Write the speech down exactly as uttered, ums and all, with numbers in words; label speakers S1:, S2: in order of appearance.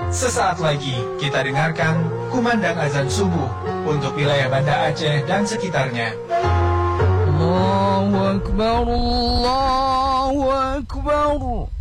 S1: Sesaat lagi kita dengarkan kumandang azan subuh untuk wilayah Banda Aceh dan sekitarnya.
S2: Allahu Akbar, Allahu Akbar.